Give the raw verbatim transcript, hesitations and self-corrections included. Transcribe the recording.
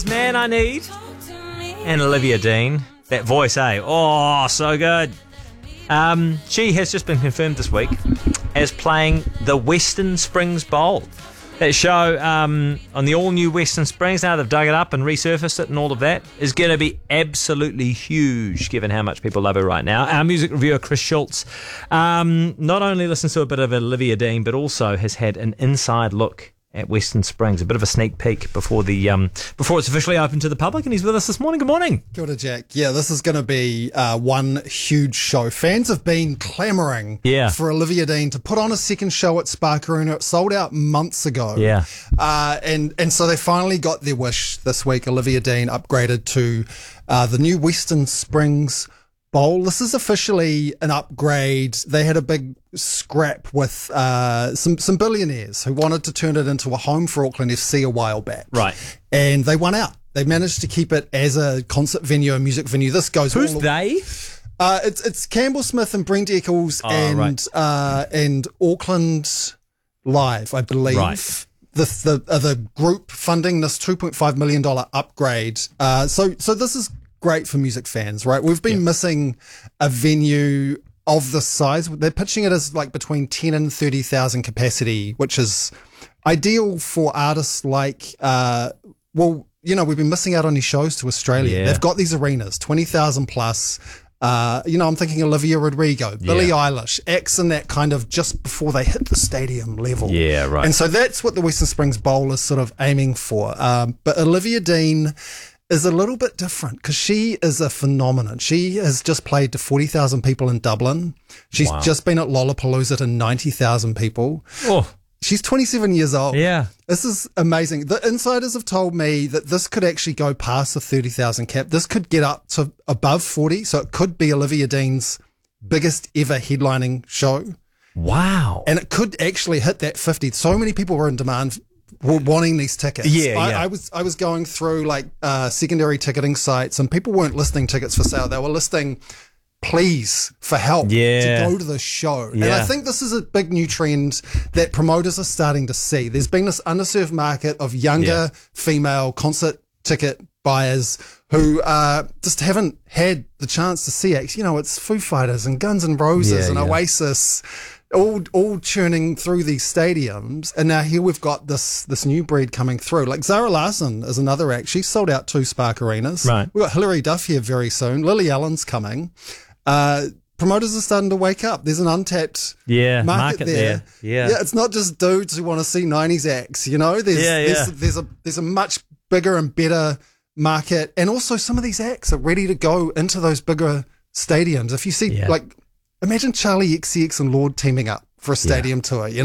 Man I Need and Olivia Dean. That voice, eh? Oh, so good. Um, she has just been confirmed this week as playing the Western Springs Bowl. That show um, on the all-new Western Springs, now they've dug it up and resurfaced it and all of that, is going to be absolutely huge given how much people love her right now. Our music reviewer, Chris Schultz, um, not only listens to a bit of Olivia Dean, but also has had an inside look at Western Springs, a bit of a sneak peek before the um, before it's officially open to the public, and he's with us this morning. Good morning. Kia ora, Jack. Yeah, this is going to be uh, one huge show. Fans have been clamouring yeah. for Olivia Dean to put on a second show at Spark Arena. It sold out months ago. Yeah. Uh, and, and so they finally got their wish this week. Olivia Dean upgraded to uh, the new Western Springs Bowl. This is officially an upgrade. They had a big scrap with uh, some some billionaires who wanted to turn it into a home for Auckland F C a while back. Right. And they won out. They managed to keep it as a concert venue, a music venue. This goes. Who's all they? Uh, it's it's Campbell Smith and Brent Eccles oh, and right. uh, and Auckland Live, I believe. Right. The the uh, the group funding this two point five million dollar upgrade. Uh, so so this is great for music fans, right? We've been yeah. missing a venue of this size. They're pitching it as like between ten and thirty thousand capacity, which is ideal for artists like, uh, well, you know, we've been missing out on these shows to Australia. Yeah. They've got these arenas, twenty thousand plus. Uh, you know, I'm thinking Olivia Rodrigo, Billie yeah. Eilish, acts in that kind of just before they hit the stadium level. Yeah, right. And so that's what the Western Springs Bowl is sort of aiming for. Um, but Olivia Dean is a little bit different because she is a phenomenon. She has just played to forty thousand people in Dublin. She's wow. just been at Lollapalooza to ninety thousand people. Oh. She's twenty-seven years old. Yeah. This is amazing. The insiders have told me that this could actually go past the thirty thousand cap. This could get up to above forty. So it could be Olivia Dean's biggest ever headlining show. Wow. And it could actually hit that fifty. So many people were in demand were wanting these tickets. Yeah, I, yeah. I was I was going through like uh, secondary ticketing sites, and people weren't listing tickets for sale. They were listing pleas for help yeah. to go to the show. Yeah. And I think this is a big new trend that promoters are starting to see. There's been this underserved market of younger yeah. female concert ticket buyers who uh, just haven't had the chance to see acts. You know, it's Foo Fighters and Guns N' Roses yeah, and yeah. Oasis all all churning through these stadiums, and now here we've got this this new breed coming through. Like Zara Larsson is another act. She's sold out two Spark Arenas. Right. We've got Hilary Duff here very soon. Lily Allen's coming. Uh, promoters are starting to wake up. There's an untapped yeah, market, market there. there. Yeah. Yeah, it's not just dudes who want to see nineties acts, you know? There's yeah, yeah. there's there's a there's a much bigger and better market, and also some of these acts are ready to go into those bigger stadiums. If you see yeah. like imagine Charlie X C X and Lorde teaming up for a stadium yeah. tour, you know?